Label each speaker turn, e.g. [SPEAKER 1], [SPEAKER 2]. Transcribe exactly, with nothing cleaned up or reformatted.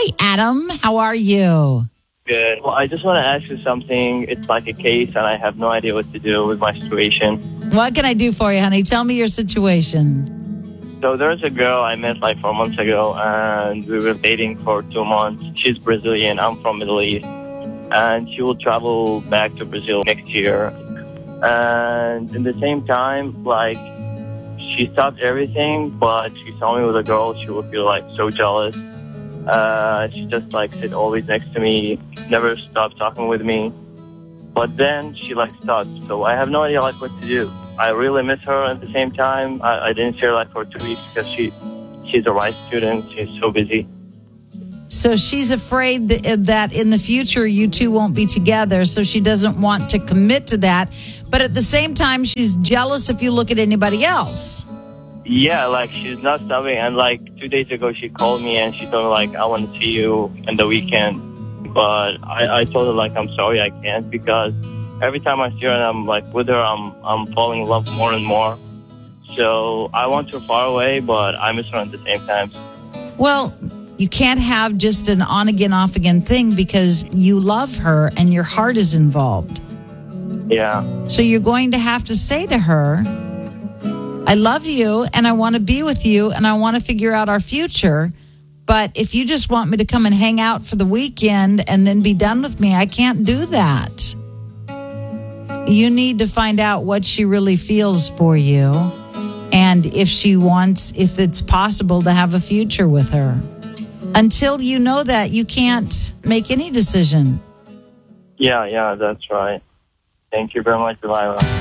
[SPEAKER 1] Hi, Adam. How are you?
[SPEAKER 2] Good. Well, I just want to ask you something. It's like a case, and I have no idea what to do with my situation.
[SPEAKER 1] What can I do for you, honey? Tell me your situation.
[SPEAKER 2] So there's a girl I met like four months ago, and we were dating for two months. She's Brazilian. I'm from Middle East. And she will travel back to Brazil next year. And in the same time, like, she stopped everything, but she saw me with a girl. She would feel like so jealous. Uh, she just like sit always next to me, never stopped talking with me. But then she like stopped. So I have no idea like what to do. I really miss her. At the same time, I, I didn't see her like for two weeks because she she's a rice student. She's so busy.
[SPEAKER 1] So she's afraid that, that in the future you two won't be together. So she doesn't want to commit to that. But at the same time, she's jealous if you look at anybody else.
[SPEAKER 2] Yeah, like she's not stopping. And like two days ago, she called me and she told me like, I want to see you in the weekend. But I, I told her like, I'm sorry, I can't, because every time I see her and I'm like with her, I'm I'm falling in love more and more. So I want her far away, but I miss her at the same time.
[SPEAKER 1] Well, you can't have just an on again, off again thing because you love her and your heart is involved.
[SPEAKER 2] Yeah.
[SPEAKER 1] So you're going to have to say to her, I love you and I want to be with you and I want to figure out our future. But if you just want me to come and hang out for the weekend and then be done with me, I can't do that. You need to find out what she really feels for you and if she wants, if it's possible to have a future with her. Until you know that, you can't make any decision.
[SPEAKER 2] Yeah, yeah, that's right. Thank you very much, Delilah.